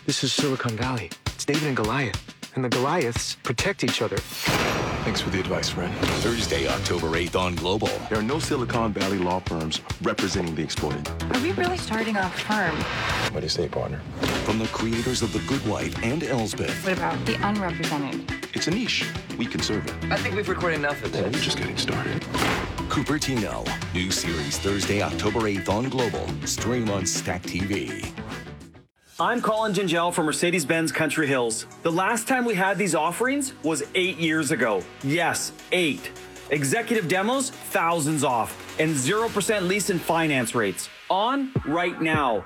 This is Silicon Valley. It's David and Goliath. And the Goliaths protect each other. Thanks for the advice, friend. Thursday, October 8th on Global. There are no Silicon Valley law firms representing the exploited. Are we really starting a firm? What do you say, partner? From the creators of The Good Wife and Elsbeth. What about the unrepresented? It's a niche. We can serve it. I think we've recorded enough of this. We're just getting started. Cupertino. New series Thursday, October 8th on Global. Stream on Stack TV. I'm Colin Gingell from Mercedes-Benz Country Hills. The last time we had these offerings was 8 years ago. Yes, 8. Executive demos, thousands off, and 0% lease and finance rates. On right now.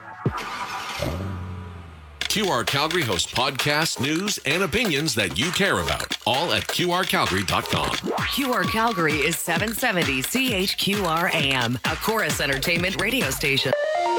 QR Calgary hosts podcasts, news, and opinions that you care about. All at QRCalgary.com. QR Calgary is 770 CHQR AM, a Chorus Entertainment radio station.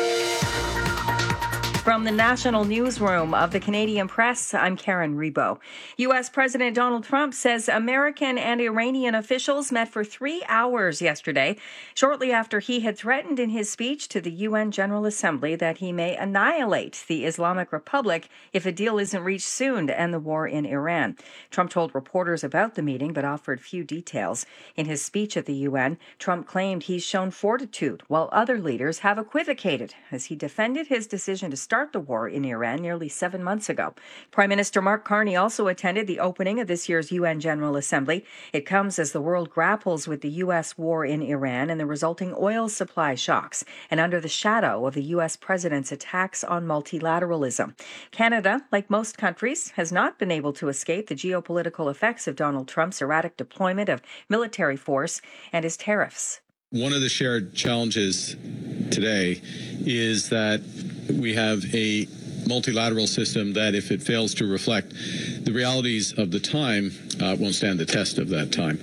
From the National Newsroom of the Canadian Press, I'm Karen Rebo. U.S. President Donald Trump says American and Iranian officials met for 3 hours yesterday, shortly after he had threatened in his speech to the UN General Assembly that he may annihilate the Islamic Republic if a deal isn't reached soon to end the war in Iran. Trump told reporters about the meeting but offered few details. In his speech at the UN, Trump claimed he's shown fortitude while other leaders have equivocated as he defended his decision to start the war in Iran nearly 7 months ago. Prime Minister Mark Carney also attended the opening of this year's UN General Assembly. It comes as the world grapples with the U.S. war in Iran and the resulting oil supply shocks, and under the shadow of the U.S. president's attacks on multilateralism. Canada, like most countries, has not been able to escape the geopolitical effects of Donald Trump's erratic deployment of military force and his tariffs. One of the shared challenges today is that we have a multilateral system that, if it fails to reflect the realities of the time, won't stand the test of that time.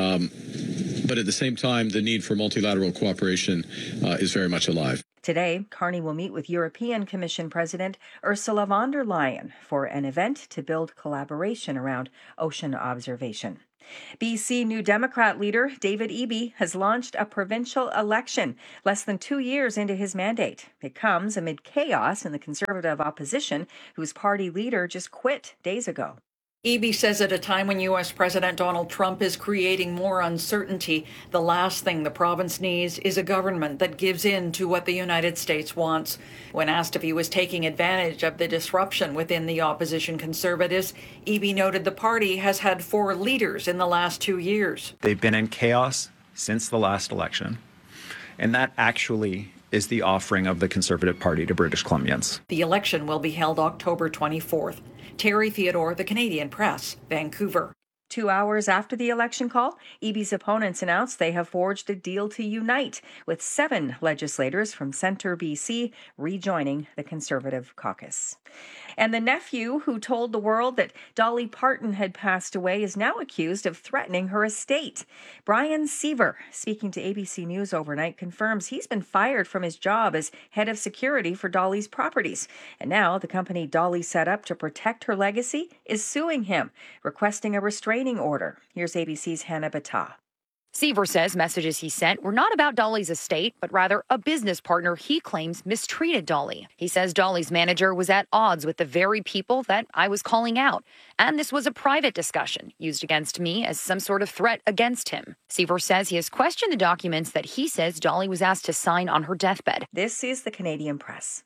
But at the same time, the need for multilateral cooperation is very much alive. Today, Carney will meet with European Commission President Ursula von der Leyen for an event to build collaboration around ocean observation. BC New Democrat leader David Eby has launched a provincial election less than 2 years into his mandate. It comes amid chaos in the Conservative opposition, whose party leader just quit days ago. Eby says at a time when U.S. President Donald Trump is creating more uncertainty, the last thing the province needs is a government that gives in to what the United States wants. When asked if he was taking advantage of the disruption within the opposition Conservatives, Eby noted the party has had 4 leaders in the last 2 years. They've been in chaos since the last election, and that actually is the offering of the Conservative Party to British Columbians. The election will be held October 24th. Terry Theodore, The Canadian Press, Vancouver. 2 hours after the election call, Eby's opponents announced they have forged a deal to unite, with 7 legislators from Centre BC rejoining the Conservative caucus. And the nephew who told the world that Dolly Parton had passed away is now accused of threatening her estate. Brian Seaver, speaking to ABC News overnight, confirms he's been fired from his job as head of security for Dolly's properties. And now the company Dolly set up to protect her legacy is suing him, requesting a restraining order. Here's ABC's Hannah Battah. Seaver says messages he sent were not about Dolly's estate, but rather a business partner he claims mistreated Dolly. He says Dolly's manager was at odds with the very people that I was calling out, and this was a private discussion used against me as some sort of threat against him. Seaver says he has questioned the documents that he says Dolly was asked to sign on her deathbed. This is the Canadian Press.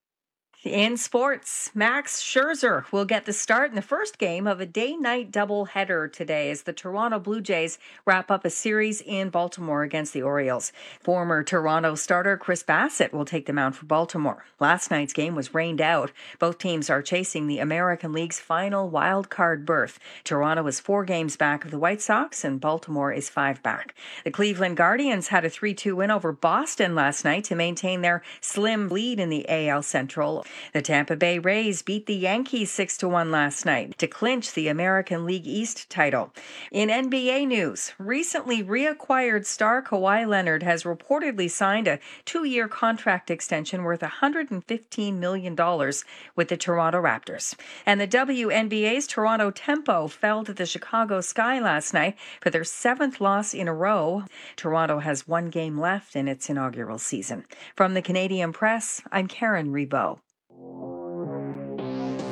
In sports, Max Scherzer will get the start in the first game of a day-night doubleheader today as the Toronto Blue Jays wrap up a series in Baltimore against the Orioles. Former Toronto starter Chris Bassett will take the mound for Baltimore. Last night's game was rained out. Both teams are chasing the American League's final wild card berth. Toronto is 4 games back of the White Sox, and Baltimore is 5 back. The Cleveland Guardians had a 3-2 win over Boston last night to maintain their slim lead in the AL Central. The Tampa Bay Rays beat the Yankees 6-1 last night to clinch the American League East title. In NBA news, recently reacquired star Kawhi Leonard has reportedly signed a 2-year contract extension worth $115 million with the Toronto Raptors. And the WNBA's Toronto Tempo fell to the Chicago Sky last night for their 7th loss in a row. Toronto has 1 game left in its inaugural season. From the Canadian Press, I'm Karen Rebo.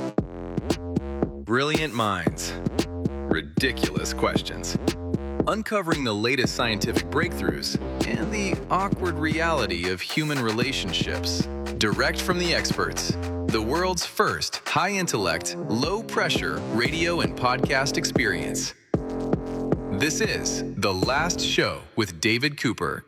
Brilliant minds. Ridiculous questions. Uncovering the latest scientific breakthroughs and the awkward reality of human relationships. Direct from the experts. The world's first high-intellect, low-pressure radio and podcast experience. This is The Last Show with David Cooper.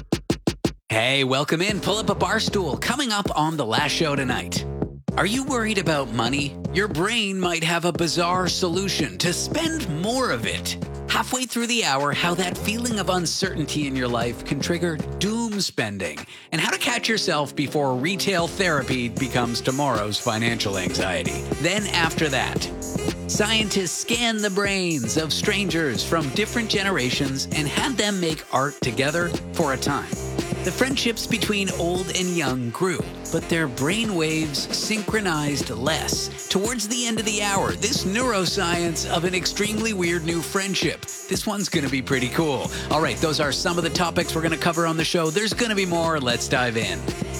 Hey, welcome in. Pull up a bar stool. Coming up on The Last Show tonight. Are you worried about money? Your brain might have a bizarre solution to spend more of it. Halfway through the hour, how that feeling of uncertainty in your life can trigger doom spending, and how to catch yourself before retail therapy becomes tomorrow's financial anxiety. Then after that, scientists scanned the brains of strangers from different generations and had them make art together for a time. The friendships between old and young grew, but their brain waves synchronized less. Towards the end of the hour, this neuroscience of an extremely weird new friendship. This one's going to be pretty cool. All right, those are some of the topics we're going to cover on the show. There's going to be more. Let's dive in.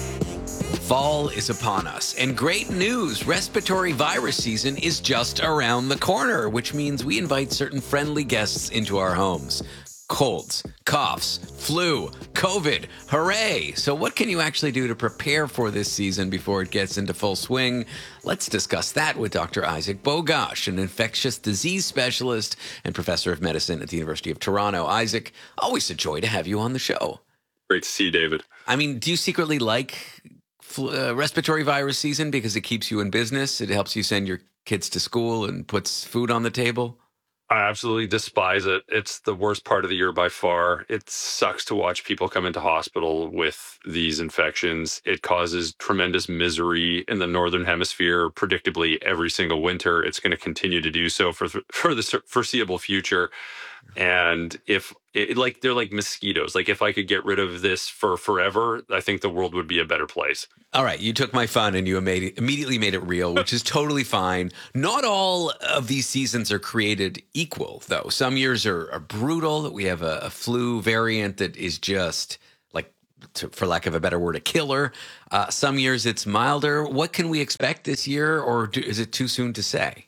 Fall is upon us, and great news, respiratory virus season is just around the corner, which means we invite certain friendly guests into our homes. Colds, coughs, flu, COVID, hooray! So what can you actually do to prepare for this season before it gets into full swing? Let's discuss that with Dr. Isaac Bogosh, an infectious disease specialist and professor of medicine at the University of Toronto. Isaac, always a joy to have you on the show. Great to see you, David. I mean, do you secretly like respiratory virus season because it keeps you in business? It helps you send your kids to school and puts food on the table? I absolutely despise it. It's the worst part of the year by far. It sucks to watch people come into hospital with these infections. It causes tremendous misery in the Northern Hemisphere, predictably every single winter. It's going to continue to do so for the foreseeable future. And they're like mosquitoes. Like if I could get rid of this for forever, I think the world would be a better place. All right. You took my fun and you immediately made it real, which is totally fine. Not all of these seasons are created equal, though. Some years are brutal. We have a flu variant that is just for lack of a better word, a killer. Some years it's milder. What can we expect this year, or is it too soon to say?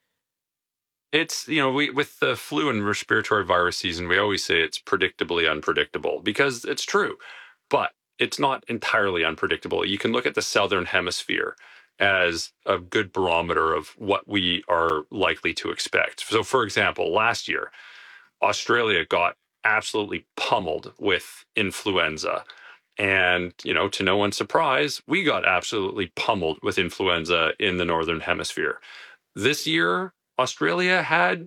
It's, with the flu and respiratory virus season, we always say it's predictably unpredictable because it's true, but it's not entirely unpredictable. You can look at the Southern Hemisphere as a good barometer of what we are likely to expect. So, for example, last year, Australia got absolutely pummeled with influenza. And, to no one's surprise, we got absolutely pummeled with influenza in the Northern Hemisphere. This year, Australia had,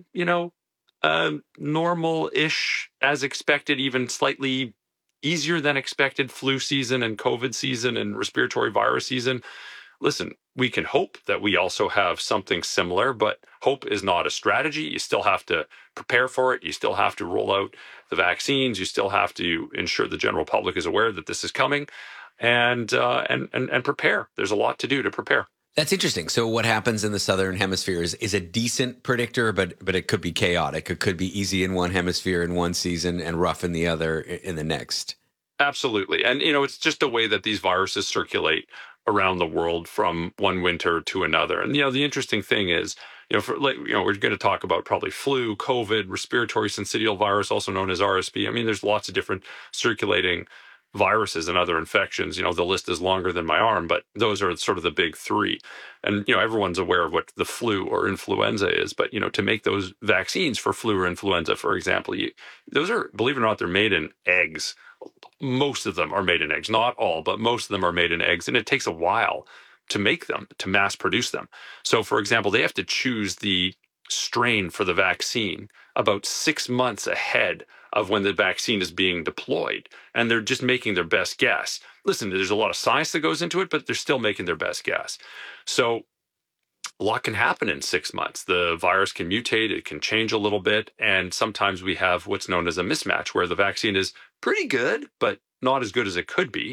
normal-ish, as expected, even slightly easier than expected flu season and COVID season and respiratory virus season. Listen, we can hope that we also have something similar, but hope is not a strategy. You still have to prepare for it. You still have to roll out the vaccines. You still have to ensure the general public is aware that this is coming and prepare. There's a lot to do to prepare. That's interesting. So what happens in the Southern Hemisphere is a decent predictor, but it could be chaotic. It could be easy in one hemisphere in one season and rough in the other in the next. Absolutely. And, it's just a way that these viruses circulate around the world from one winter to another. And, the interesting thing is, we're going to talk about probably flu, COVID, respiratory syncytial virus, also known as RSV. I mean, there's lots of different circulating viruses and other infections. The list is longer than my arm, but those are sort of the big three. And, everyone's aware of what the flu or influenza is. But, to make those vaccines for flu or influenza, for example, those are, believe it or not, they're made in eggs. Most of them are made in eggs, not all, but most of them are made in eggs. And it takes a while to make them, to mass produce them. So, for example, they have to choose the strain for the vaccine about 6 months ahead of when the vaccine is being deployed. And they're just making their best guess. Listen, there's a lot of science that goes into it, but they're still making their best guess. So a lot can happen in 6 months. The virus can mutate, it can change a little bit. And sometimes we have what's known as a mismatch, where the vaccine is pretty good, but not as good as it could be.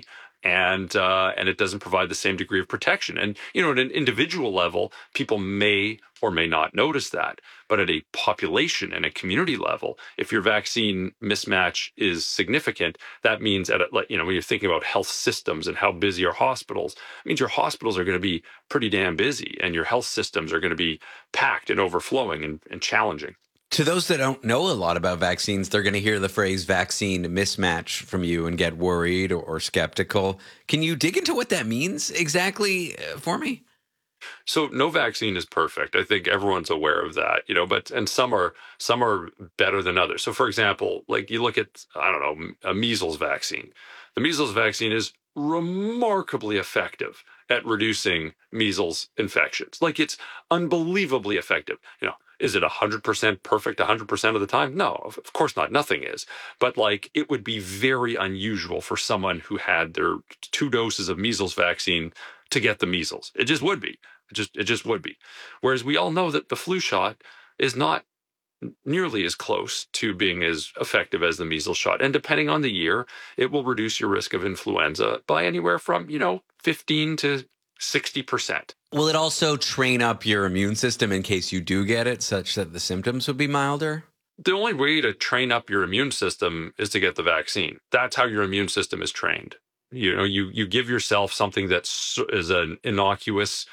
and it doesn't provide the same degree of protection. And, at an individual level, people may or may not notice that. But at a population and a community level, if your vaccine mismatch is significant, that means when you're thinking about health systems and how busy are hospitals, it means your hospitals are going to be pretty damn busy, and your health systems are going to be packed and overflowing and challenging. To those that don't know a lot about vaccines, they're going to hear the phrase vaccine mismatch from you and get worried or skeptical. Can you dig into what that means exactly for me? So no vaccine is perfect. I think everyone's aware of that, but some are better than others. So for example, like you look at, a measles vaccine. The measles vaccine is remarkably effective at reducing measles infections. Like, it's unbelievably effective. Is it 100% perfect 100% of the time? No, of course not. Nothing is. But it would be very unusual for someone who had their 2 doses of measles vaccine to get the measles. It just would be. It just would be. Whereas we all know that the flu shot is not nearly as close to being as effective as the measles shot. And depending on the year, it will reduce your risk of influenza by anywhere from, 15 to 60%. Will it also train up your immune system in case you do get it, such that the symptoms would be milder? The only way to train up your immune system is to get the vaccine. That's how your immune system is trained. You give yourself something that is an innocuous,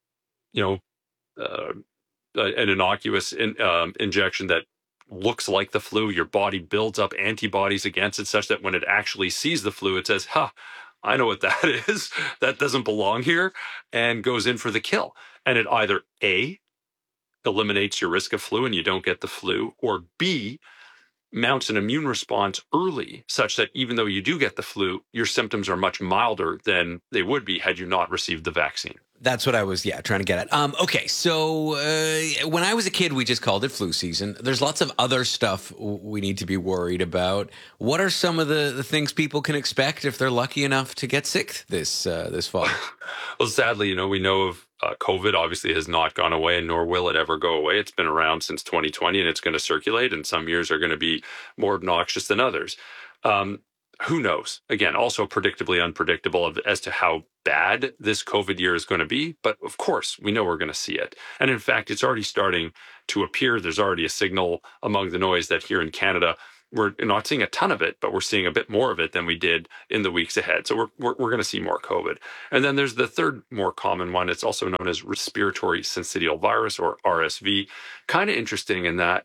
injection that looks like the flu. Your body builds up antibodies against it such that when it actually sees the flu, it says, I know what that is. That doesn't belong here, and goes in for the kill. And it either A, eliminates your risk of flu and you don't get the flu, or B, mounts an immune response early such that even though you do get the flu, your symptoms are much milder than they would be had you not received the vaccine. That's what I was, trying to get at. Okay, so when I was a kid, we just called it flu season. There's lots of other stuff we need to be worried about. What are some of the things people can expect if they're lucky enough to get sick this fall? Well, sadly, we know of COVID obviously has not gone away, and nor will it ever go away. It's been around since 2020, and it's going to circulate, and some years are going to be more obnoxious than others. Who knows? Again, also predictably unpredictable as to how bad this COVID year is going to be. But of course, we know we're going to see it. And in fact, it's already starting to appear. There's already a signal among the noise that here in Canada, we're not seeing a ton of it, but we're seeing a bit more of it than we did in the weeks ahead. So we're going to see more COVID. And then there's the third more common one. It's also known as respiratory syncytial virus, or RSV. Kind of interesting in that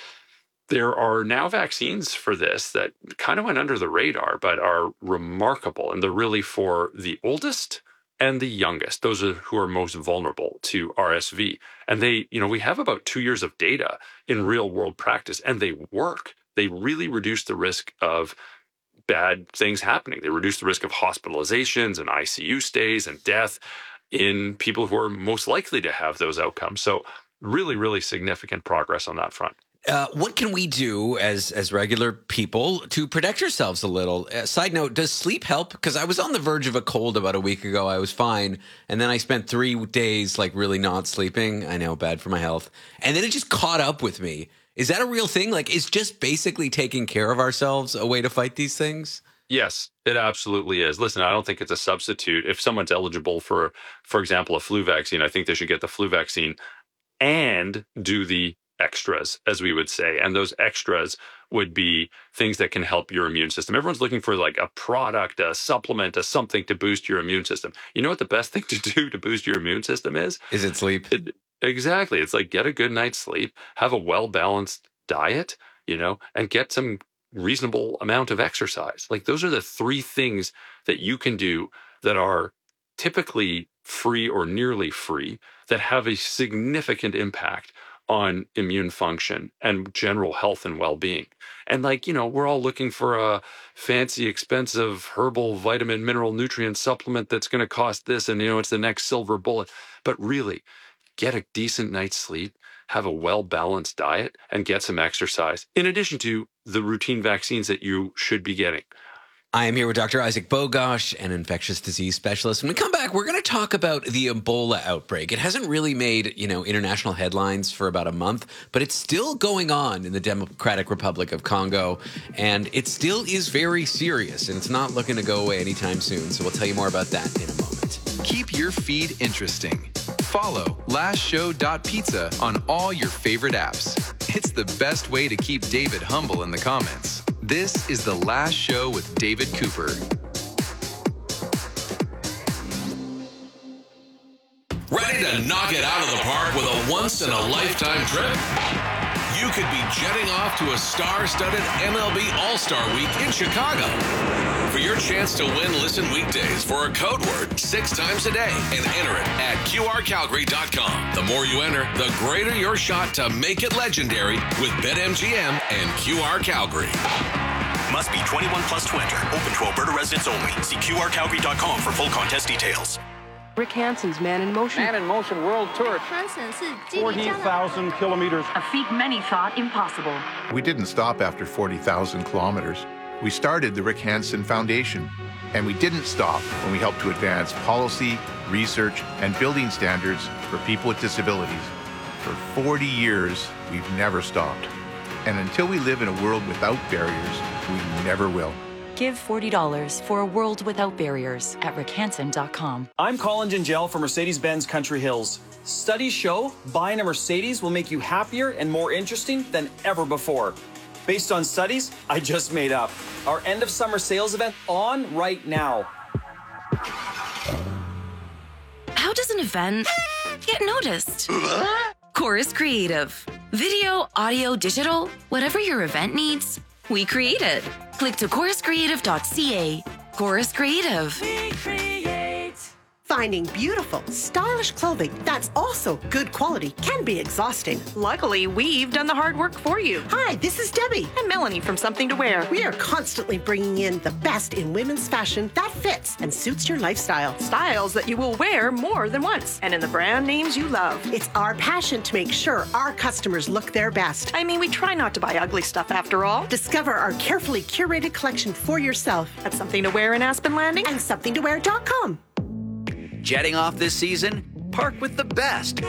there are now vaccines for this that kind of went under the radar, but are remarkable. And they're really for the oldest and the youngest. Those are who are most vulnerable to RSV. And we have about 2 years of data in real world practice, and they work. They really reduce the risk of bad things happening. They reduce the risk of hospitalizations and ICU stays and death in people who are most likely to have those outcomes. So really, really significant progress on that front. What can we do as regular people to protect ourselves a little? Side note, does sleep help? Because I was on the verge of a cold about a week ago. I was fine. And then I spent 3 days really not sleeping. I know, bad for my health. And then it just caught up with me. Is that a real thing? Is just basically taking care of ourselves a way to fight these things? Yes, it absolutely is. Listen, I don't think it's a substitute. If someone's eligible for example, a flu vaccine, I think they should get the flu vaccine and do the extras, as we would say. And those extras would be things that can help your immune system. Everyone's looking for a product, a supplement, something to boost your immune system. You know what the best thing to do to boost your immune system is? Is it sleep? Exactly. It's get a good night's sleep, have a well-balanced diet, and get some reasonable amount of exercise. Those are the 3 things that you can do that are typically free or nearly free, that have a significant impact on immune function and general health and well-being. And we're all looking for a fancy, expensive herbal vitamin, mineral, nutrient supplement that's going to cost this, and it's the next silver bullet. But really, get a decent night's sleep, have a well-balanced diet, and get some exercise, in addition to the routine vaccines that you should be getting. I am here with Dr. Isaac Bogosh, an infectious disease specialist. When we come back, we're going to talk about the Ebola outbreak. It hasn't really made, international headlines for about a month, but it's still going on in the Democratic Republic of Congo, and it still is very serious, and it's not looking to go away anytime soon. So we'll tell you more about that in a moment. Keep your feed interesting. Follow lastshow.pizza on all your favorite apps. It's the best way to keep David humble in the comments. This is The Last Show with David Cooper. Ready to knock it out of the park with a once-in-a-lifetime trip? You could be jetting off to a star-studded MLB All-Star Week in Chicago. For your chance to win, listen weekdays for a code word 6 times a day and enter it at QRCalgary.com. The more you enter, the greater your shot to make it legendary with BetMGM and QR Calgary. Must be 21 plus to enter. Open to Alberta residents only. See QRCalgary.com for full contest details. Rick Hansen's Man in Motion. Man in Motion World Tour. 40,000 kilometers. A feat many thought impossible. We didn't stop after 40,000 kilometers. We started the Rick Hansen Foundation, and we didn't stop when we helped to advance policy, research, and building standards for people with disabilities. For 40 years, we've never stopped. And until we live in a world without barriers, we never will. Give $40 for a world without barriers at rickhansen.com. I'm Colin Gingell from Mercedes-Benz Country Hills. Studies show buying a Mercedes will make you happier and more interesting than ever before. Based on studies I just made up. Our end of summer sales event on right now. How does an event get noticed? Chorus Creative. Video, audio, digital, whatever your event needs, we create it. Click to choruscreative.ca. Chorus Creative. We create. Finding beautiful, stylish clothing that's also good quality can be exhausting. Luckily, we've done the hard work for you. Hi, this is Debbie. And Melanie from Something to Wear. We are constantly bringing in the best in women's fashion that fits and suits your lifestyle. Styles that you will wear more than once. And in the brand names you love. It's our passion to make sure our customers look their best. I mean, we try not to buy ugly stuff after all. Discover our carefully curated collection for yourself at Something to Wear in Aspen Landing and somethingtowear.com. Jetting off this season? Park with the best.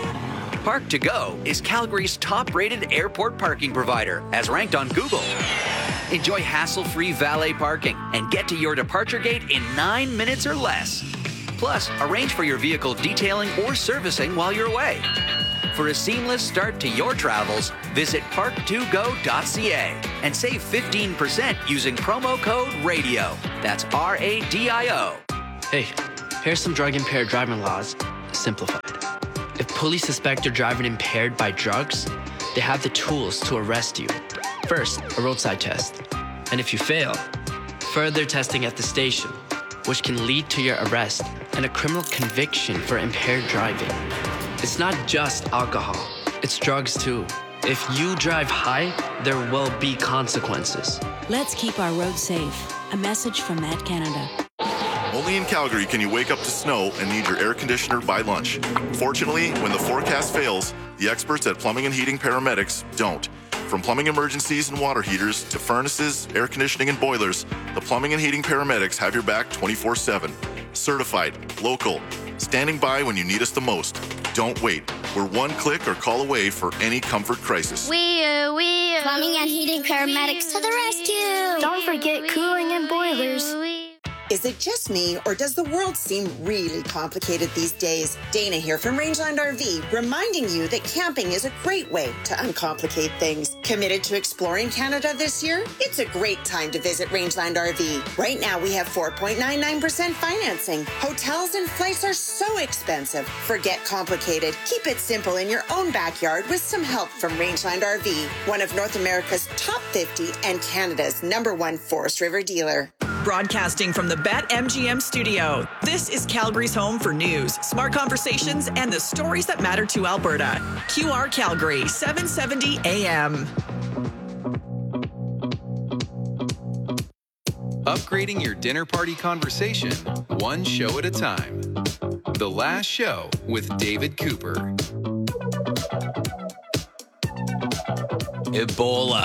Park to Go is Calgary's top-rated airport parking provider, as ranked on Google. Enjoy hassle-free valet parking and get to your departure gate in 9 minutes or less. Plus, arrange for your vehicle detailing or servicing while you're away. For a seamless start to your travels, visit park2go.ca and save 15% using promo code RADIO. That's RADIO. Hey. Here's some drug-impaired driving laws, simplified. If police suspect you're driving impaired by drugs, they have the tools to arrest you. First, a roadside test. And if you fail, further testing at the station, which can lead to your arrest and a criminal conviction for impaired driving. It's not just alcohol, it's drugs too. If you drive high, there will be consequences. Let's keep our roads safe. A message from Met Canada. Only in Calgary can you wake up to snow and need your air conditioner by lunch. Fortunately, when the forecast fails, the experts at Plumbing and Heating Paramedics don't. From plumbing emergencies and water heaters to furnaces, air conditioning, and boilers, the Plumbing and Heating Paramedics have your back 24/7. Certified, local, standing by when you need us the most. Don't wait. We're one click or call away for any comfort crisis. Plumbing and Heating Paramedics to the rescue. Don't forget cooling and boilers. Is it just me, or does the world seem really complicated these days? Dana here from Rangeland RV, reminding you that camping is a great way to uncomplicate things. Committed to exploring Canada this year? It's a great time to visit Rangeland RV. Right now, we have 4.99% financing. Hotels and flights are so expensive. Forget complicated. Keep it simple in your own backyard with some help from Rangeland RV, one of North America's top 50 and Canada's #1 Forest River dealer. Broadcasting from the BetMGM studio, this is Calgary's home for news, smart conversations, and the stories that matter to Alberta. QR Calgary, 770 AM. Upgrading your dinner party conversation, one show at a time. The Last Show with David Cooper. Ebola.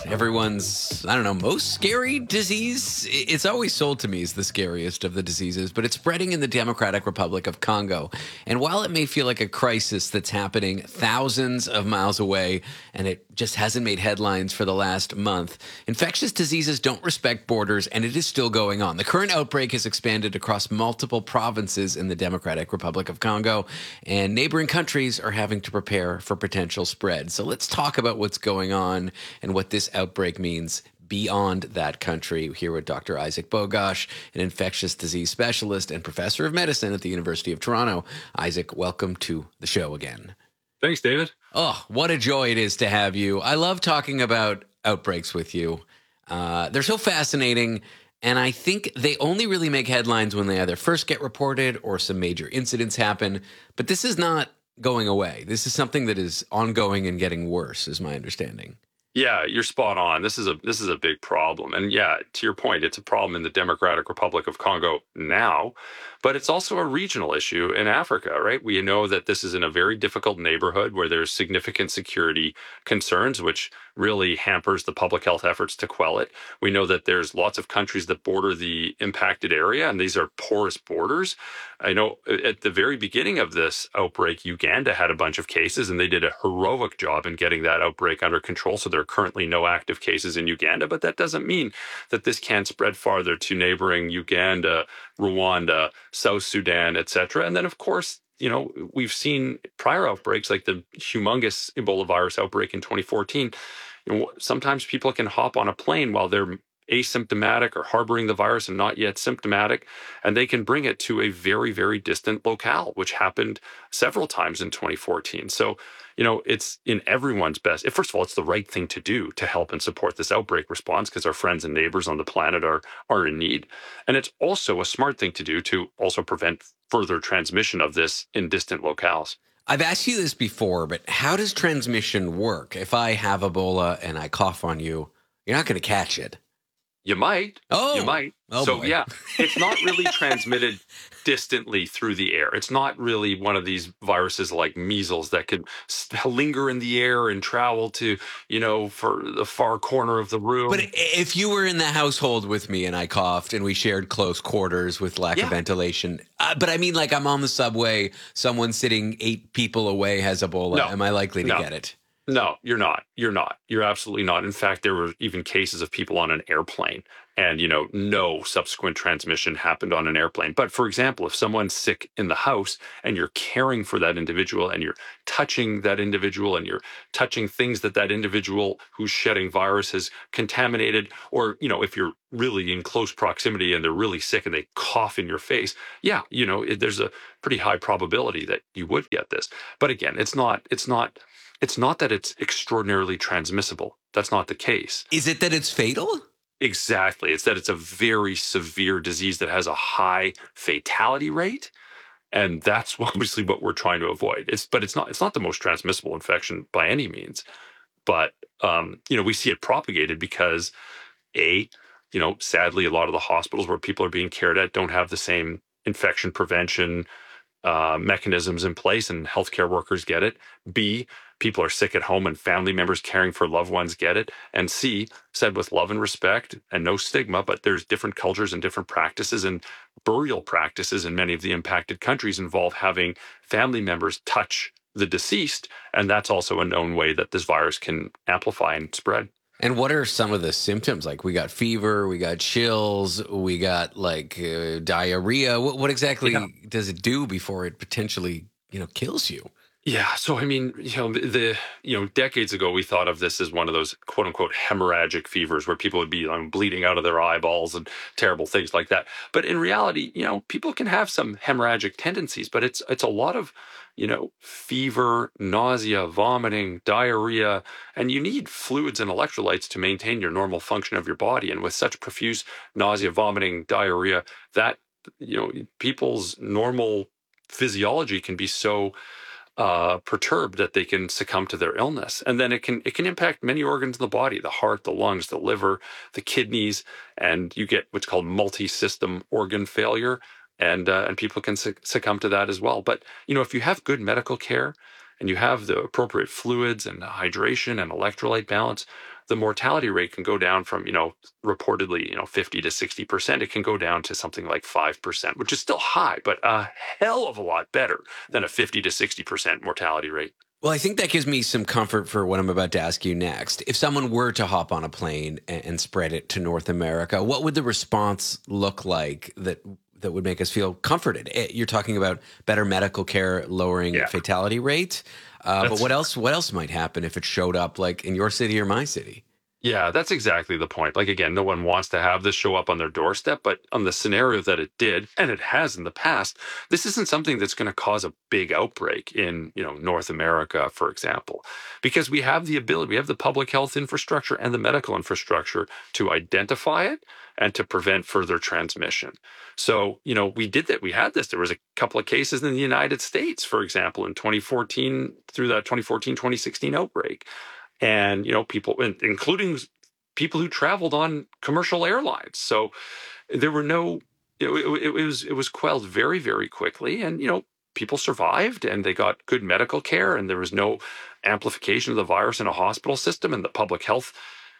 everyone's, I don't know, most scary disease. It's always sold to me as the scariest of the diseases, but it's spreading in the Democratic Republic of Congo. And while it may feel like a crisis that's happening thousands of miles away, and it just hasn't made headlines for the last month, infectious diseases don't respect borders, and it is still going on. The current outbreak has expanded across multiple provinces in the Democratic Republic of Congo, and neighboring countries are having to prepare for potential spread. So let's talk about what's going on and what this outbreak means beyond that country. Here with Dr. Isaac Bogosh, an infectious disease specialist and professor of medicine at the University of Toronto. Isaac, welcome to the show again. Thanks, David. Oh, what a joy it is to have you. I love talking about outbreaks with you. They're so fascinating, and I think they only really make headlines when they either first get reported or some major incidents happen. But this is not going away. This is something that is ongoing and getting worse, is my understanding. Yeah, you're spot on. This is a big problem. And yeah, to your point, it's a problem in the Democratic Republic of Congo now, but it's also a regional issue in Africa, right? We know that this is in a very difficult neighborhood where there's significant security concerns, which really hampers the public health efforts to quell it. We know that there's lots of countries that border the impacted area, and these are porous borders. I know at the very beginning of this outbreak, Uganda had a bunch of cases, and they did a heroic job in getting that outbreak under control. So there are currently no active cases in Uganda, but that doesn't mean that this can't spread farther to neighboring Uganda, Rwanda, South Sudan, etc. And then, of course, you know, we've seen prior outbreaks like the humongous Ebola virus outbreak in 2014. You know, sometimes people can hop on a plane while they're asymptomatic or harboring the virus and not yet symptomatic, and they can bring it to a very, very distant locale, which happened several times in 2014. So, you know, it's in everyone's best. First of all, it's the right thing to do to help and support this outbreak response because our friends and neighbors on the planet are in need. And it's also a smart thing to do to also prevent further transmission of this in distant locales. I've asked you this before, but how does transmission work? If I have Ebola and I cough on you, you're not going to catch it. You might. Oh. You might. Oh, so, boy. Yeah, it's not really transmitted distantly through the air. It's not really one of these viruses like measles that could linger in the air and travel to, you know, for the far corner of the room. But if you were in the household with me and I coughed and we shared close quarters with lack of ventilation, but I mean, like I'm on the subway, someone sitting 8 people away has Ebola. No. Am I likely to get it? No, you're not. You're not. You're absolutely not. In fact, there were even cases of people on an airplane and, you know, no subsequent transmission happened on an airplane. But for example, if someone's sick in the house and you're caring for that individual and you're touching that individual and you're touching things that that individual who's shedding virus has contaminated, or, you know, if you're really in close proximity and they're really sick and they cough in your face, yeah, you know, there's a pretty high probability that you would get this. But again, it's not that it's extraordinarily transmissible. That's not the case. Is it that it's fatal? Exactly. It's that it's a very severe disease that has a high fatality rate. And that's obviously what we're trying to avoid. It's not the most transmissible infection by any means. But, you know, we see it propagated because, you know, sadly, a lot of the hospitals where people are being cared at don't have the same infection prevention mechanisms in place, and healthcare workers get it. B, people are sick at home and family members caring for loved ones get it. And C, said with love and respect and no stigma, but there's different cultures and different practices, and burial practices in many of the impacted countries involve having family members touch the deceased. And that's also a known way that this virus can amplify and spread. And what are some of the symptoms? Like we got fever, we got chills, we got like diarrhea. What exactly does it do before it potentially, you know, kills you? Yeah. So, I mean, decades ago, we thought of this as one of those quote unquote hemorrhagic fevers where people would be bleeding out of their eyeballs and terrible things like that. But in reality, you know, people can have some hemorrhagic tendencies, but it's a lot of, you know, fever, nausea, vomiting, diarrhea, and you need fluids and electrolytes to maintain your normal function of your body. And with such profuse nausea, vomiting, diarrhea, that, you know, people's normal physiology can be so perturbed that they can succumb to their illness. And then it can impact many organs in the body, the heart, the lungs, the liver, the kidneys, and you get what's called multi-system organ failure. And people can succumb to that as well. But, you know, if you have good medical care and you have the appropriate fluids and hydration and electrolyte balance, the mortality rate can go down from, reportedly, 50 to 60%. It can go down to something like 5%, which is still high, but a hell of a lot better than a 50 to 60% mortality rate. Well, I think that gives me some comfort for what I'm about to ask you next. If someone were to hop on a plane and spread it to North America, what would the response look like that would make us feel comforted? You're talking about better medical care, lowering fatality rate. But what else might happen if it showed up like in your city or my city? Yeah, that's exactly the point. Like, again, no one wants to have this show up on their doorstep, but on the scenario that it did, and it has in the past, this isn't something that's going to cause a big outbreak in, North America, for example, because we have the ability, we have the public health infrastructure and the medical infrastructure to identify it and to prevent further transmission. So, we did that. We had this. There was a couple of cases in the United States, for example, in 2014, through that 2014-2016 outbreak. And, people, including people who traveled on commercial airlines. So there were it was quelled very, very quickly. And, people survived and they got good medical care and there was no amplification of the virus in a hospital system, and the public health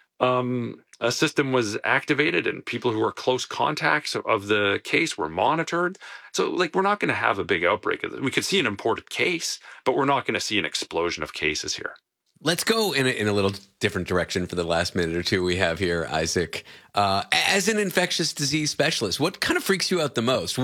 system was activated, and people who were close contacts of the case were monitored. So, we're not going to have a big outbreak. We could see an imported case, but we're not going to see an explosion of cases here. Let's go in a little different direction for the last minute or two we have here, Isaac. As an infectious disease specialist, what kind of freaks you out the most?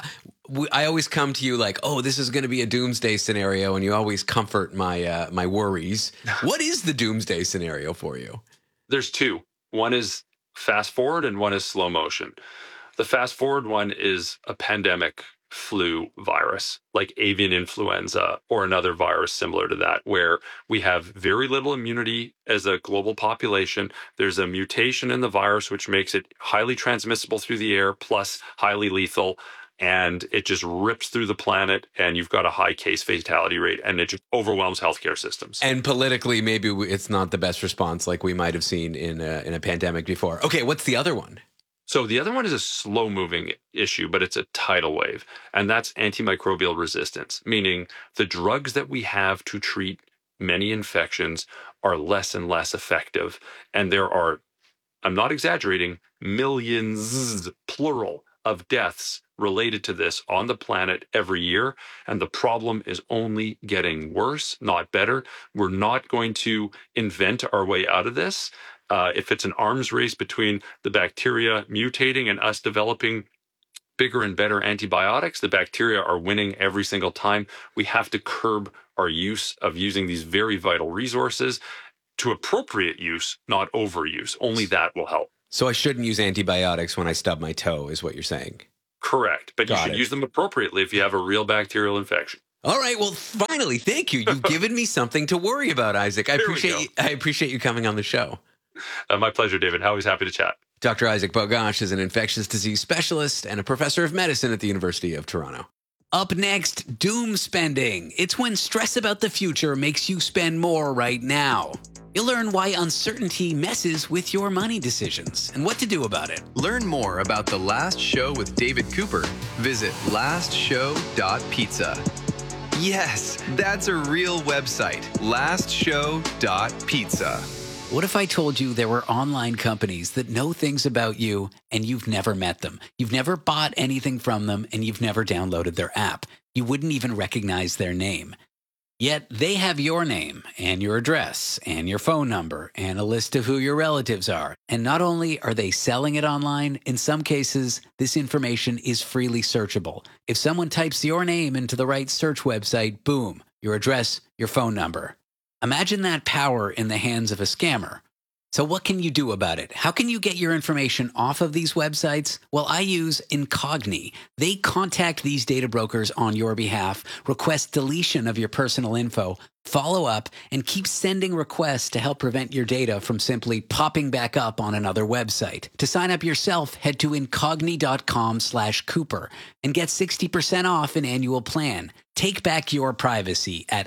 I always come to you like, oh, this is going to be a doomsday scenario, and you always comfort my my worries. What is the doomsday scenario for you? There's two. One is fast forward and one is slow motion. The fast forward one is a pandemic flu virus like avian influenza or another virus similar to that, where we have very little immunity as a global population. There's a mutation in the virus which makes it highly transmissible through the air plus highly lethal, and it just rips through the planet, and you've got a high case fatality rate, and it just overwhelms healthcare systems. And politically, maybe it's not the best response like we might have seen in a pandemic before. Okay, what's the other one? So the other one is a slow-moving issue, but it's a tidal wave, and that's antimicrobial resistance, meaning the drugs that we have to treat many infections are less and less effective. And there are, I'm not exaggerating, millions, plural, of deaths related to this on the planet every year. And the problem is only getting worse, not better. We're not going to invent our way out of this. If it's an arms race between the bacteria mutating and us developing bigger and better antibiotics, the bacteria are winning every single time. We have to curb our use of using these very vital resources to appropriate use, not overuse. Only that will help. So I shouldn't use antibiotics when I stub my toe, is what you're saying? Correct. But you should use them appropriately if you have a real bacterial infection. All right. Well, finally, thank you. You've given me something to worry about, Isaac. I appreciate you coming on the show. My pleasure, David. Always happy to chat. Dr. Isaac Bogosh is an infectious disease specialist and a professor of medicine at the University of Toronto. Up next, doom spending. It's when stress about the future makes you spend more right now. You'll learn why uncertainty messes with your money decisions and what to do about it. Learn more about The Last Show with David Cooper. Visit lastshow.pizza. Yes, that's a real website, lastshow.pizza. What if I told you there were online companies that know things about you and you've never met them? You've never bought anything from them and you've never downloaded their app. You wouldn't even recognize their name. Yet they have your name and your address and your phone number and a list of who your relatives are. And not only are they selling it online, in some cases, this information is freely searchable. If someone types your name into the right search website, boom, your address, your phone number. Imagine that power in the hands of a scammer. So what can you do about it? How can you get your information off of these websites? Well, I use Incogni. They contact these data brokers on your behalf, request deletion of your personal info, follow up, and keep sending requests to help prevent your data from simply popping back up on another website. To sign up yourself, head to incogni.com/Cooper and get 60% off an annual plan. Take back your privacy at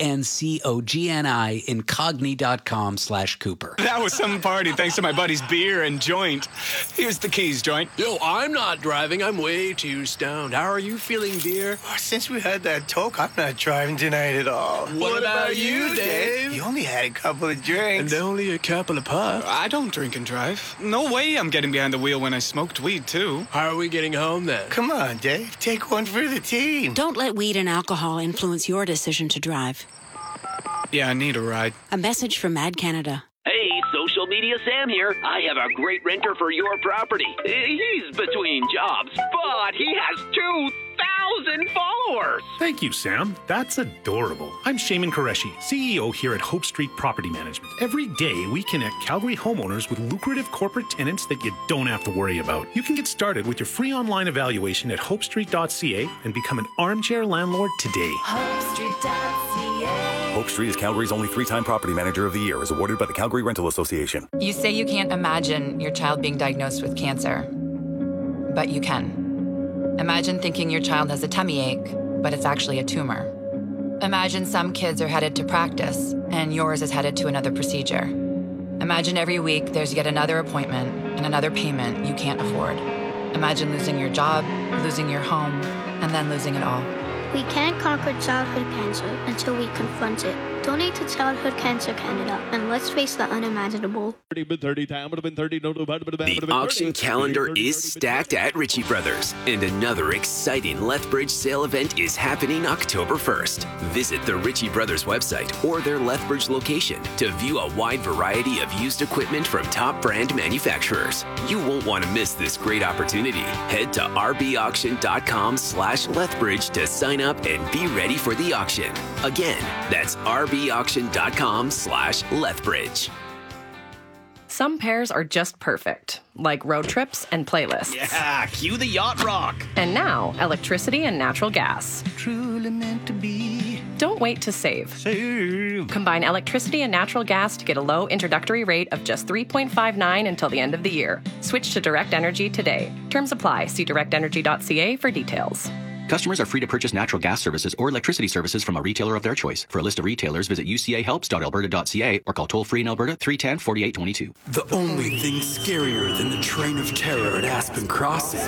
incogni.com/Cooper. That was some party thanks to my buddy's beer and joint. Here's the keys, joint. Yo, I'm not driving. I'm way too stoned. How are you feeling, dear? Since we had that talk, I'm not driving tonight at all. What about you, Dave? You only had a couple of drinks. And only a couple of puffs. I don't drink and drive. No way I'm getting behind the wheel when I smoked weed, too. How are we getting home, then? Come on, Dave. Take one for the team. Don't let weed and alcohol influence your decision to drive. Yeah, I need a ride. A message from Mad Canada. Hey, Social Media Sam here. I have a great renter for your property. He's between jobs, but he has 2,000 followers. Thank you, Sam. That's adorable. I'm Shaman Qureshi, CEO here at Hope Street Property Management. Every day, we connect Calgary homeowners with lucrative corporate tenants that you don't have to worry about. You can get started with your free online evaluation at hopestreet.ca and become an armchair landlord today. HopeStreet.ca. Hope Street is Calgary's only 3-time Property Manager of the Year, as awarded by the Calgary Rental Association. You say you can't imagine your child being diagnosed with cancer, but you can. Imagine thinking your child has a tummy ache, but it's actually a tumor. Imagine some kids are headed to practice, and yours is headed to another procedure. Imagine every week there's yet another appointment and another payment you can't afford. Imagine losing your job, losing your home, and then losing it all. We can't conquer childhood cancer until we confront it. Donate to Childhood Cancer Canada, and let's face the unimaginable. The auction calendar is stacked at Ritchie Brothers, and another exciting Lethbridge sale event is happening October 1st. Visit the Ritchie Brothers website or their Lethbridge location to view a wide variety of used equipment from top brand manufacturers. You won't want to miss this great opportunity. Head to rbauction.com/Lethbridge to sign up and be ready for the auction. Again, that's rbauction.com/Lethbridge. Some pairs are just perfect, like road trips and playlists. Yeah, cue the yacht rock. And now, electricity and natural gas. Truly meant to be. Don't wait to save. Combine electricity and natural gas to get a low introductory rate of just $3.59 until the end of the year. Switch to Direct Energy today. Terms apply. See directenergy.ca for details. Customers are free to purchase natural gas services or electricity services from a retailer of their choice. For a list of retailers, visit ucahelps.alberta.ca or call toll-free in Alberta 310-4822. The only thing scarier than the train of terror at Aspen Crossing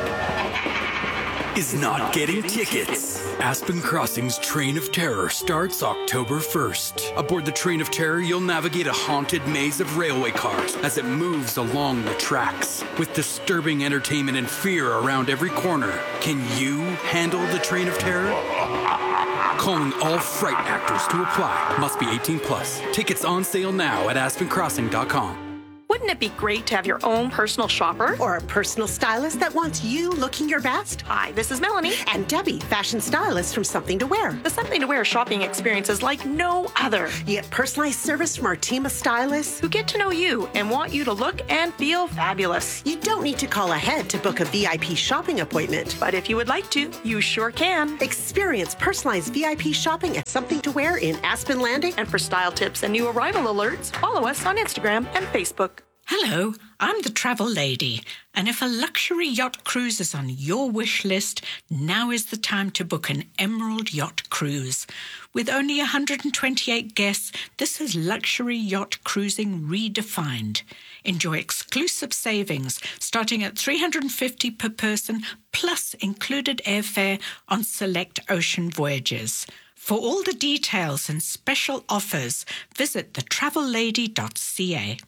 is not getting tickets. Aspen Crossing's Train of Terror starts October 1st. Aboard the Train of Terror, you'll navigate a haunted maze of railway cars as it moves along the tracks, with disturbing entertainment and fear around every corner. Can you handle the Train of Terror? Calling all fright actors to apply. Must be 18 plus. Tickets on sale now at aspencrossing.com. Wouldn't it be great to have your own personal shopper? Or a personal stylist that wants you looking your best? Hi, this is Melanie. And Debbie, fashion stylist from Something to Wear. The Something to Wear shopping experience is like no other. You get personalized service from our team of stylists who get to know you and want you to look and feel fabulous. You don't need to call ahead to book a VIP shopping appointment. But if you would like to, you sure can. Experience personalized VIP shopping at Something to Wear in Aspen Landing. And for style tips and new arrival alerts, follow us on Instagram and Facebook. Hello, I'm the Travel Lady, and if a luxury yacht cruise is on your wish list, now is the time to book an Emerald Yacht Cruise. With only 128 guests, this is luxury yacht cruising redefined. Enjoy exclusive savings starting at $350 per person, plus included airfare on select ocean voyages. For all the details and special offers, visit thetravellady.ca.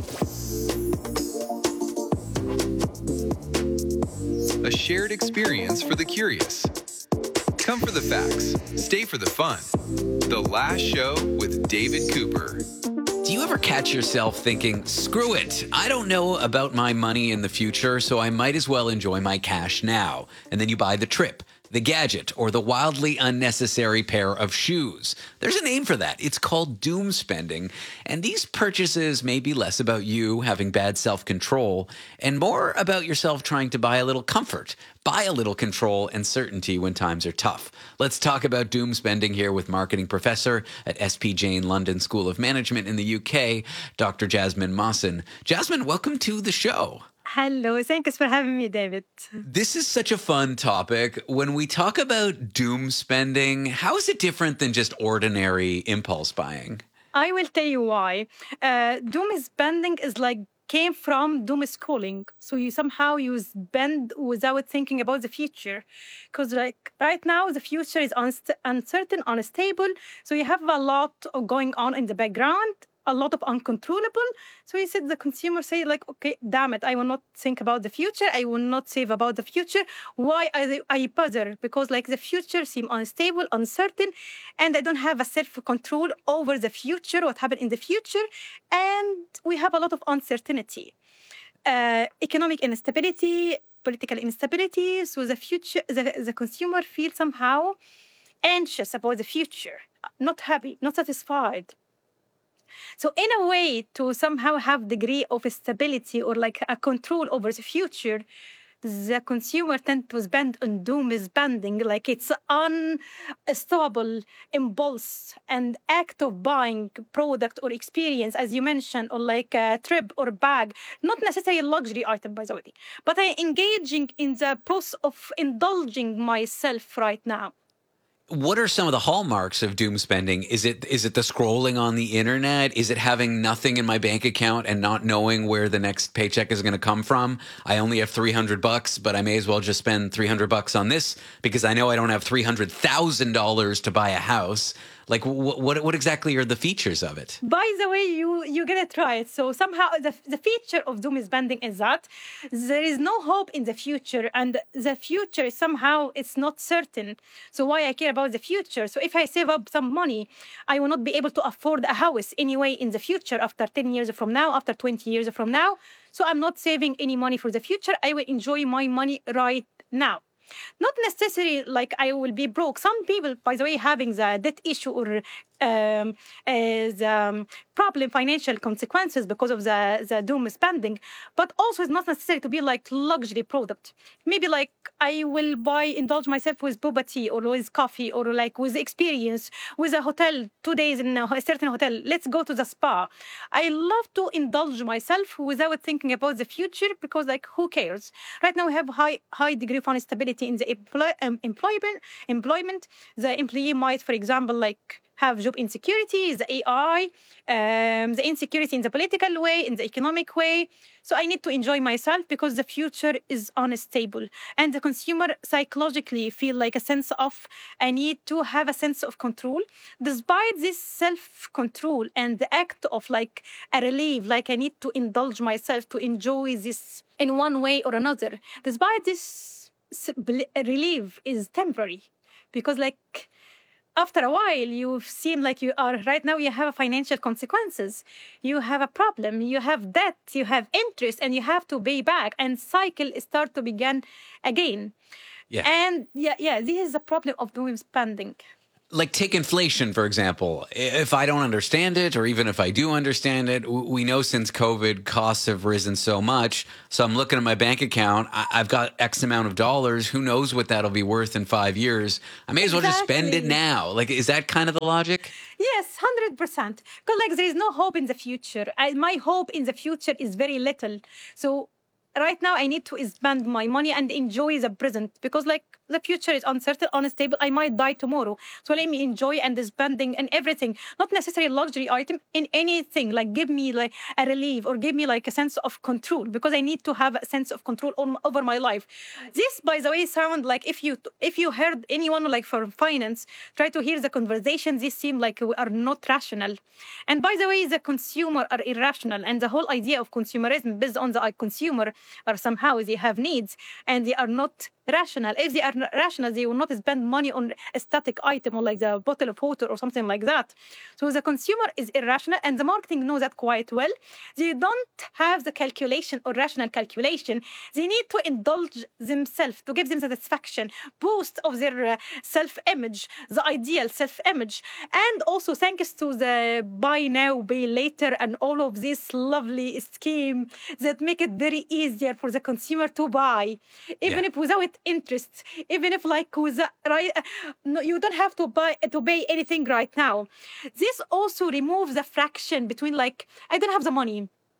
A shared experience for the curious. Come for the facts, stay for the fun. The Last Show with David Cooper. Do you ever catch yourself thinking, screw it, I don't know about my money in the future, so I might as well enjoy my cash now. And then you buy the trip, the gadget, or the wildly unnecessary pair of shoes. There's a name for that. It's called doom spending. And these purchases may be less about you having bad self-control and more about yourself trying to buy a little comfort, buy a little control and certainty when times are tough. Let's talk about doom spending here with marketing professor at SP Jain London School of Management in the UK, Dr. Jasmine Mawson. Jasmine, welcome to the show. Hello, thanks for having me, David. This is such a fun topic. When we talk about doom spending, how is it different than just ordinary impulse buying? I will tell you why. Doom spending is like came from doom scrolling. So you spend without thinking about the future. Because like right now, the future is uncertain, unstable. So you have a lot of going on in the background, a lot of uncontrollable. So the consumer say like, okay, damn it, I will not think about the future. I will not save about the future. Why I bother? Because like the future seem unstable, uncertain, and I don't have a self-control over the future, what happened in the future. And we have a lot of uncertainty, economic instability, political instability. So the future, the consumer feels somehow anxious about the future, not happy, not satisfied. So in a way, to somehow have degree of stability or like a control over the future, the consumer tend to spend on doom spending, like it's unstoppable impulse and act of buying product or experience, as you mentioned, or like a trip or bag, not necessarily a luxury item, by the way, but I'm engaging in the process of indulging myself right now. What are some of the hallmarks of doom spending? Is it the scrolling on the internet? Is it having nothing in my bank account and not knowing where the next paycheck is going to come from? I only have $300, but I may as well just spend $300 on this because I know I don't have $300,000 to buy a house. Like, what exactly are the features of it? By the way, you're going to try it. So somehow the feature of doom spending is that there is no hope in the future, and the future somehow it's not certain. So why I care about the future? So if I save up some money, I will not be able to afford a house anyway in the future after 10 years from now, after 20 years from now. So I'm not saving any money for the future. I will enjoy my money right now. Not necessarily like I will be broke. Some people, by the way, having the debt issue or problem, financial consequences because of the doom spending, but also it's not necessary to be like luxury product. Maybe like I will indulge myself with boba tea or with coffee or like with experience, with a hotel, 2 days in a certain hotel. Let's go to the spa. I love to indulge myself without thinking about the future because like who cares? Right now we have high degree of instability in the employment. The employee might, for example, like have job insecurity, the AI, the insecurity in the political way, in the economic way. So I need to enjoy myself because the future is unstable. And the consumer psychologically feel like a sense of, I need to have a sense of control. Despite this self-control and the act of like a relief, like I need to indulge myself to enjoy this in one way or another. Despite this relief is temporary because like, after a while, you seem like you are right now. You have financial consequences. You have a problem. You have debt. You have interest, and you have to pay back. And cycle start to begin again. Yeah. And this is the problem of doom spending. Like take inflation, for example. If I don't understand it, or even if I do understand it, we know since COVID, costs have risen so much. So I'm looking at my bank account. I've got X amount of dollars. Who knows what that'll be worth in 5 years? I may as well just spend it now. Like, is that kind of the logic? Yes, 100%. Because like there is no hope in the future. My hope in the future is very little. So right now I need to spend my money and enjoy the present because like the future is uncertain, unstable. I might die tomorrow. So let me enjoy and spending and everything, not necessarily luxury item in anything. Like give me like a relief or give me like a sense of control because I need to have a sense of control over my life. This, by the way, sound like if you heard anyone like for finance, try to hear the conversation, this seem like we are not rational. And by the way, the consumer are irrational. And the whole idea of consumerism based on the consumer are somehow they have needs and they are not rational. If they are rational, they will not spend money on a static item or like the bottle of water or something like that. So the consumer is irrational and the marketing knows that quite well. They don't have the calculation or rational calculation. They need to indulge themselves to give them satisfaction, boost of their self-image, the ideal self-image. And also thanks to the buy now, pay later and all of this lovely scheme that make it very easier for the consumer to buy, even if without interest, even if like with no, you don't have to pay anything right now. This also removes the fraction between like I don't have the money,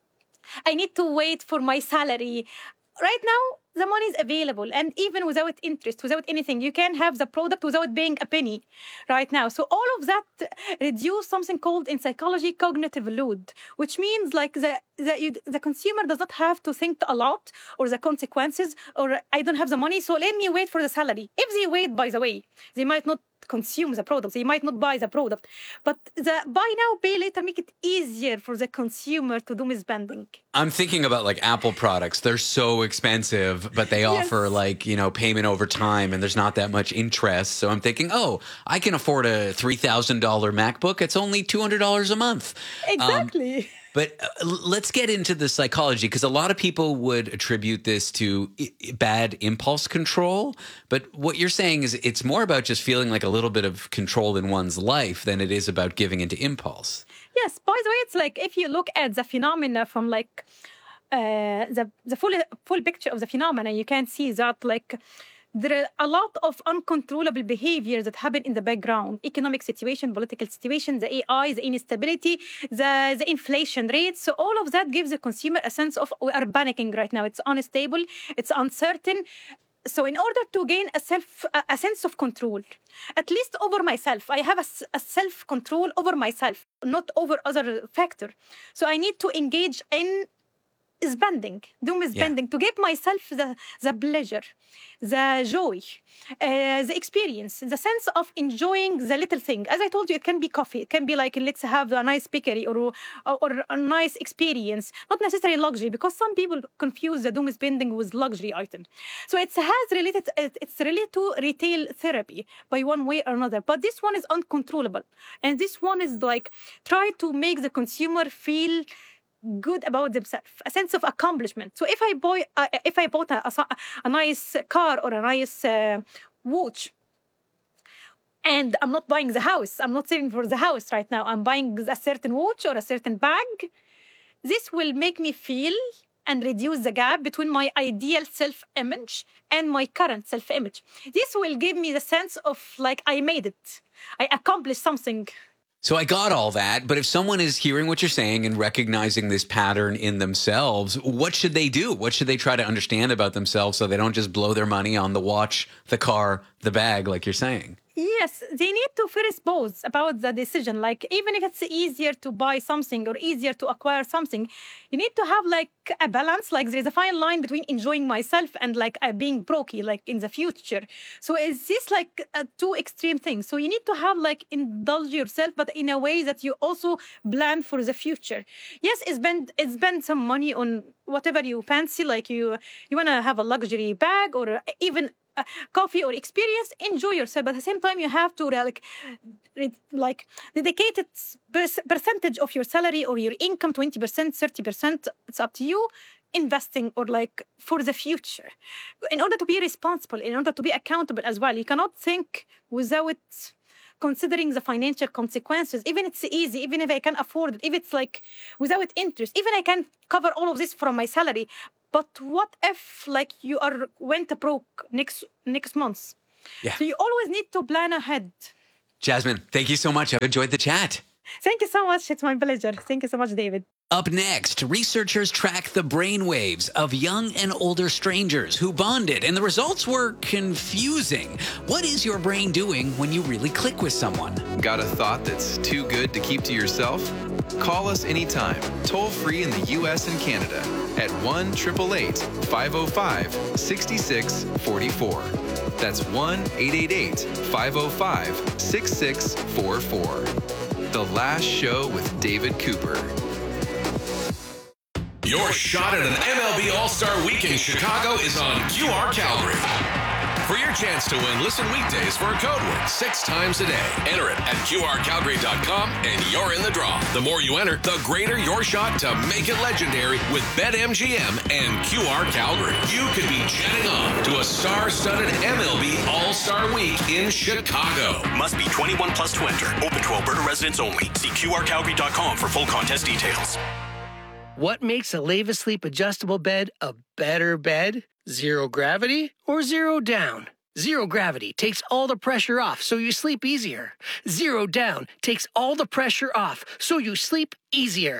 I need to wait for my salary. Right now, the money is available, and even without interest, without anything, you can have the product without paying a penny right now. So all of that reduce something called in psychology cognitive load, which means like the consumer does not have to think a lot or the consequences, or I don't have the money, so let me wait for the salary. If they wait, by the way, they might not consume the product, they might not buy the product, but the buy now, pay later make it easier for the consumer to do misspending. I'm thinking about like Apple products. They're so expensive, but they offer like, you know, payment over time and there's not that much interest. So I'm thinking, oh, I can afford a $3,000 MacBook. It's only $200 a month. Exactly. But let's get into the psychology, because a lot of people would attribute this to bad impulse control. But what you're saying is it's more about just feeling like a little bit of control in one's life than it is about giving into impulse. Yes, by the way, it's like if you look at the phenomena from like the full picture of the phenomena, you can see that like there are a lot of uncontrollable behaviors that happen in the background. Economic situation, political situation, the AI, the instability, the inflation rates. So all of that gives the consumer a sense of we are panicking right now. It's unstable, it's uncertain. So in order to gain a sense of control, at least over myself, I have a self-control over myself, not over other factor. So I need to engage in doom spending, to give myself the pleasure, the joy, the experience, the sense of enjoying the little thing. As I told you, it can be coffee. It can be like, let's have a nice bakery or a nice experience, not necessarily luxury, because some people confuse the doom spending with luxury item. So it's related to retail therapy by one way or another. But this one is uncontrollable. And this one is like, try to make the consumer feel good about themselves, a sense of accomplishment. So if I bought a nice car or a nice watch, and I'm not buying the house, I'm not saving for the house right now, I'm buying a certain watch or a certain bag, this will make me feel and reduce the gap between my ideal self-image and my current self-image. This will give me the sense of like, I made it, I accomplished something. So I got all that, but if someone is hearing what you're saying and recognizing this pattern in themselves, what should they do? What should they try to understand about themselves so they don't just blow their money on the watch, the car, the bag, like you're saying? Yes, they need to first pause about the decision. Like, even if it's easier to buy something or easier to acquire something, you need to have like a balance. Like, there's a fine line between enjoying myself and like being brokey, like in the future. So is this like two extreme things? So you need to have like indulge yourself, but in a way that you also plan for the future. Yes, spend some money on whatever you fancy. Like you want to have a luxury bag or even coffee or experience, enjoy yourself, but at the same time you have to like dedicate a percentage of your salary or your income, 20%, 30%, it's up to you, investing or like for the future, in order to be responsible, in order to be accountable as well. You cannot think without considering the financial consequences. Even it's easy, even if I can afford it, if it's like without interest, even I can cover all of this from my salary. But what if like you went broke next month? Yeah. So you always need to plan ahead. Jasmine, thank you so much. I've enjoyed the chat. Thank you so much. It's my pleasure. Thank you so much, David. Up next, researchers track the brainwaves of young and older strangers who bonded, and the results were confusing. What is your brain doing when you really click with someone? Got a thought that's too good to keep to yourself? Call us anytime, toll free in the U.S. and Canada at 1-888-505-6644. That's 1-888-505-6644. The Last Show with David Cooper. Your shot at an MLB All-Star Week in Chicago is on QR Calgary. For your chance to win, listen weekdays for a code word 6 times a day. Enter it at QRCalgary.com and you're in the draw. The more you enter, the greater your shot to make it legendary with BetMGM and QR Calgary. You could be jetting off to a star-studded MLB All-Star Week in Chicago. Must be 21 plus to enter. Open to Alberta residents only. See QRCalgary.com for full contest details. What makes a Leva Sleep adjustable bed a better bed? Zero gravity or zero down? Zero gravity takes all the pressure off so you sleep easier. Zero down takes all the pressure off so you sleep easier.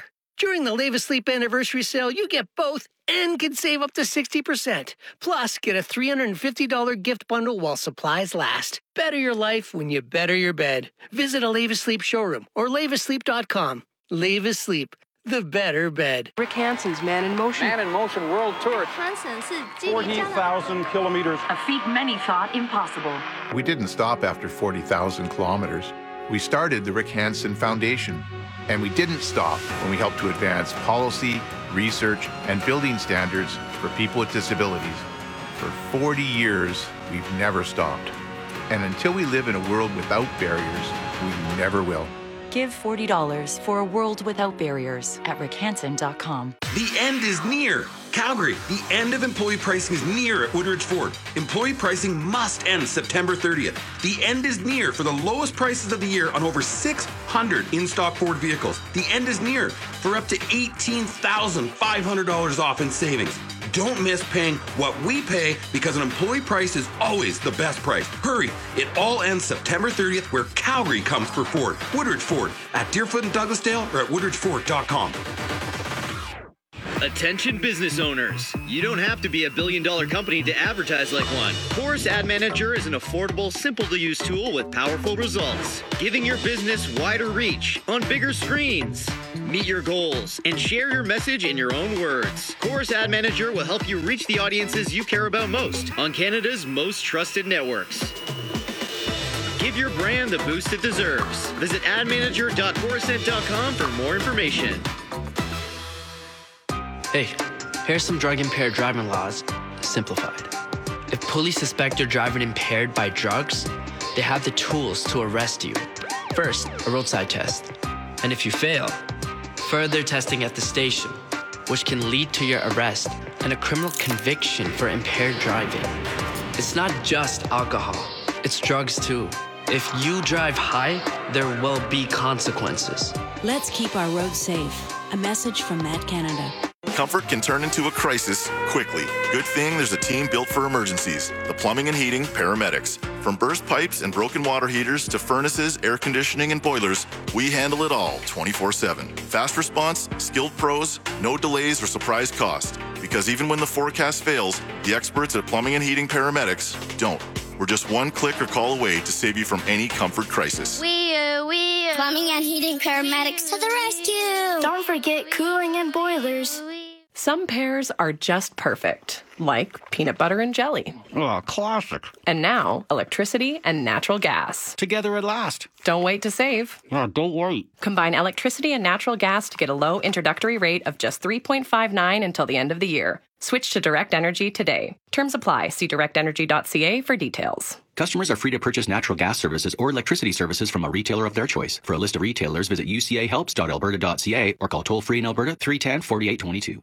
During the Live Asleep anniversary sale, you get both and can save up to 60%. Plus, get a $350 gift bundle while supplies last. Better your life when you better your bed. Visit a Live Asleep showroom or laveasleep.com. Live Asleep, the better bed. Rick Hansen's Man in Motion. Man in Motion World Tour. 40,000 kilometers. A feat many thought impossible. We didn't stop after 40,000 kilometers. We started the Rick Hansen Foundation. And we didn't stop when we helped to advance policy, research, and building standards for people with disabilities. For 40 years, we've never stopped. And until we live in a world without barriers, we never will. Give $40 for a world without barriers at rickhansen.com. The end is near. Calgary, the end of employee pricing is near at Woodridge Ford. Employee pricing must end September 30th. The end is near for the lowest prices of the year on over 600 in-stock Ford vehicles. The end is near for up to $18,500 off in savings. Don't miss paying what we pay because an employee price is always the best price. Hurry, it all ends September 30th where Calgary comes for Ford. Woodridge Ford at Deerfoot and Douglasdale or at woodridgeford.com. Attention business owners. You don't have to be a billion-dollar company to advertise like one. Chorus Ad Manager is an affordable, simple-to-use tool with powerful results, giving your business wider reach on bigger screens. Meet your goals and share your message in your own words. Chorus Ad Manager will help you reach the audiences you care about most on Canada's most trusted networks. Give your brand the boost it deserves. Visit admanager.chorusnet.com for more information. Hey, here's some drug-impaired driving laws, simplified. If police suspect you're driving impaired by drugs, they have the tools to arrest you. First, a roadside test. And if you fail, further testing at the station, which can lead to your arrest and a criminal conviction for impaired driving. It's not just alcohol, it's drugs too. If you drive high, there will be consequences. Let's keep our roads safe. A message from Met Canada. Comfort can turn into a crisis quickly. Good thing there's a team built for emergencies. The Plumbing and Heating Paramedics. From burst pipes and broken water heaters to furnaces, air conditioning, and boilers, we handle it all 24/7. Fast response, skilled pros, no delays or surprise cost. Because even when the forecast fails, the experts at Plumbing and Heating Paramedics don't. We're just one click or call away to save you from any comfort crisis. Plumbing and Heating Paramedics to the rescue. Don't forget cooling and boilers. Some pairs are just perfect, like peanut butter and jelly. Oh, classic. And now, electricity and natural gas. Together at last. Don't wait to save. Oh, don't wait. Combine electricity and natural gas to get a low introductory rate of just $3.59 until the end of the year. Switch to Direct Energy today. Terms apply. See directenergy.ca for details. Customers are free to purchase natural gas services or electricity services from a retailer of their choice. For a list of retailers, visit ucahelps.alberta.ca or call toll-free in Alberta 310-4822.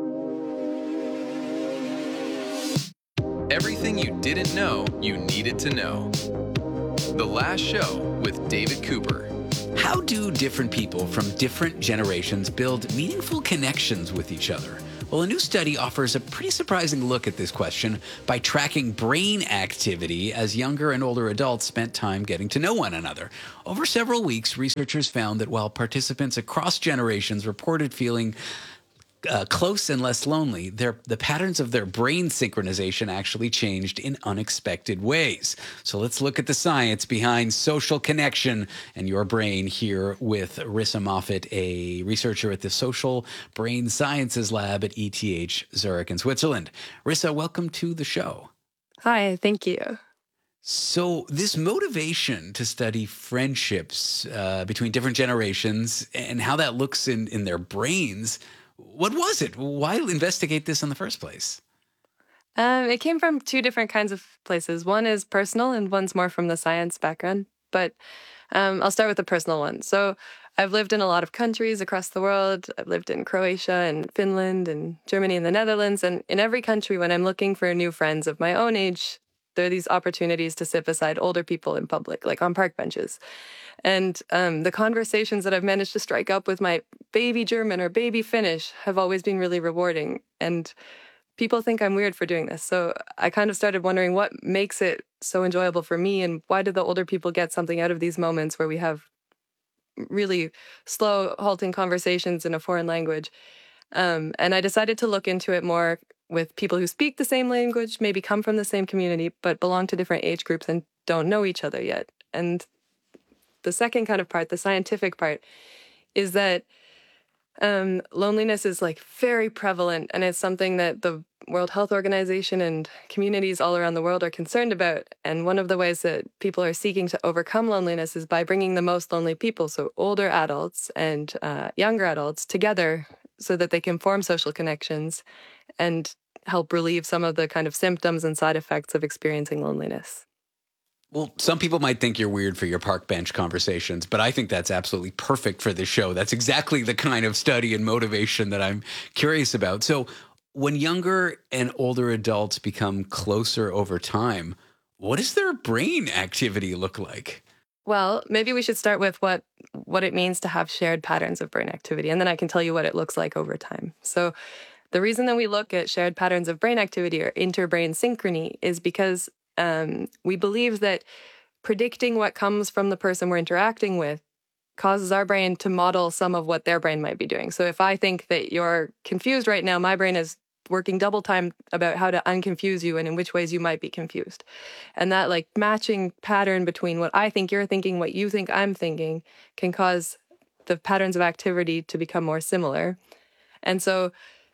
Everything you didn't know you needed to know. The Last Show with David Cooper. How do different people from different generations build meaningful connections with each other? Well, a new study offers a pretty surprising look at this question by tracking brain activity as younger and older adults spent time getting to know one another. Over several weeks, researchers found that while participants across generations reported feeling close and less lonely, the patterns of their brain synchronization actually changed in unexpected ways. So let's look at the science behind social connection and your brain here with Rissa Moffat, a researcher at the Social Brain Sciences Lab at ETH Zurich in Switzerland. Rissa, welcome to the show. Hi, thank you. So this motivation to study friendships between different generations and how that looks in their brains, what was it? Why investigate this in the first place? It came from two different kinds of places. One is personal and one's more from the science background. But I'll start with the personal one. So I've lived in a lot of countries across the world. I've lived in Croatia and Finland and Germany and the Netherlands. And in every country, when I'm looking for new friends of my own age, there are these opportunities to sit beside older people in public, like on park benches. And the conversations that I've managed to strike up with my baby German or baby Finnish have always been really rewarding. And people think I'm weird for doing this. So I kind of started wondering what makes it so enjoyable for me and why do the older people get something out of these moments where we have really slow, halting conversations in a foreign language. And I decided to look into it more with people who speak the same language, maybe come from the same community, but belong to different age groups and don't know each other yet. And the second kind of part, the scientific part, is that loneliness is like very prevalent, and it's something that the World Health Organization and communities all around the world are concerned about. And one of the ways that people are seeking to overcome loneliness is by bringing the most lonely people, so older adults and younger adults, together so that they can form social connections and help relieve some of the kind of symptoms and side effects of experiencing loneliness. Well, some people might think you're weird for your park bench conversations, but I think that's absolutely perfect for this show. That's exactly the kind of study and motivation that I'm curious about. So when younger and older adults become closer over time, what does their brain activity look like? Well, maybe we should start with what it means to have shared patterns of brain activity, and then I can tell you what it looks like over time. So the reason that we look at shared patterns of brain activity or interbrain synchrony is because we believe that predicting what comes from the person we're interacting with causes our brain to model some of what their brain might be doing. So if I think that you're confused right now, my brain is working double time about how to unconfuse you and in which ways you might be confused. And that like matching pattern between what I think you're thinking, what you think I'm thinking, can cause the patterns of activity to become more similar. And so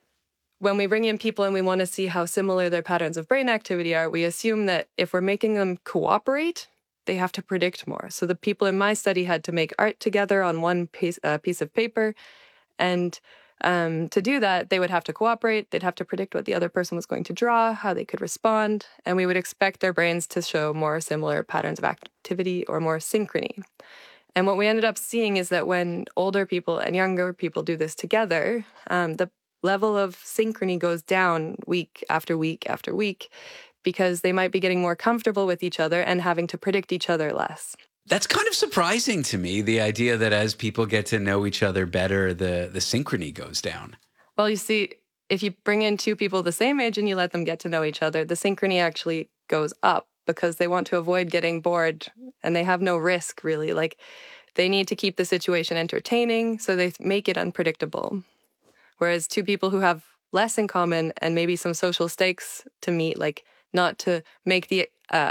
when we bring in people and we want to see how similar their patterns of brain activity are, we assume that if we're making them cooperate, they have to predict more. So the people in my study had to make art together on one piece of paper. And to do that, they would have to cooperate. They'd have to predict what the other person was going to draw, how they could respond. And we would expect their brains to show more similar patterns of activity or more synchrony. And what we ended up seeing is that when older people and younger people do this together, the level of synchrony goes down week after week after week because they might be getting more comfortable with each other and having to predict each other less. That's kind of surprising to me, the idea that as people get to know each other better, the synchrony goes down. Well, you see, if you bring in two people the same age and you let them get to know each other, the synchrony actually goes up because they want to avoid getting bored and they have no risk, really. Like, they need to keep the situation entertaining, so they make it unpredictable. Whereas two people who have less in common and maybe some social stakes to meet, like not to make the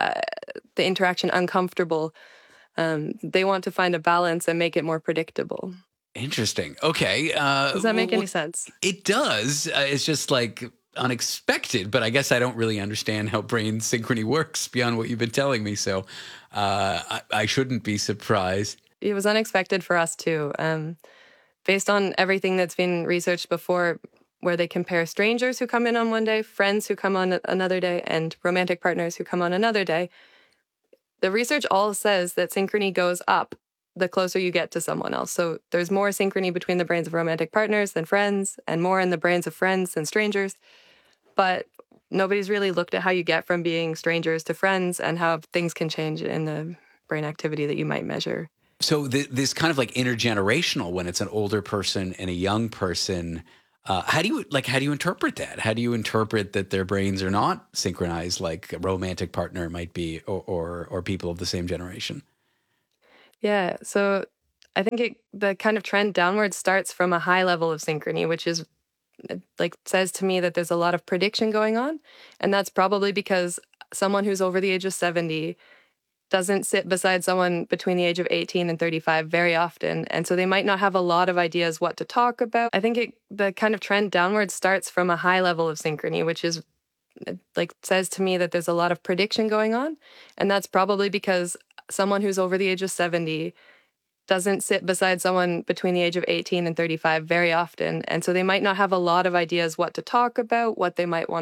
interaction uncomfortable, they want to find a balance and make it more predictable. Interesting. Okay. Does that make any sense? It does. It's just like unexpected, but I guess I don't really understand how brain synchrony works beyond what you've been telling me. So I shouldn't be surprised. It was unexpected for us too. Based on everything that's been researched before, where they compare strangers who come in on one day, friends who come on another day, and romantic partners who come on another day, the research all says that synchrony goes up the closer you get to someone else. So there's more synchrony between the brains of romantic partners than friends, and more in the brains of friends than strangers. But nobody's really looked at how you get from being strangers to friends and how things can change in the brain activity that you might measure. So this kind of like intergenerational, when it's an older person and a young person, how do you interpret that? How do you interpret that their brains are not synchronized like a romantic partner might be, or people of the same generation? Yeah, so I think the kind of trend downward starts from a high level of synchrony, which is like says to me that there's a lot of prediction going on, and that's probably because someone who's over the age of 70 doesn't sit beside someone between the age of 18 and 35 very often. And so they might not have a lot of ideas what to talk about. I think the kind of trend downward starts from a high level of synchrony, which is like says to me that there's a lot of prediction going on. And that's probably because someone who's over the age of 70 doesn't sit beside someone between the age of 18 and 35 very often. And so they might not have a lot of ideas what to talk about, what they might want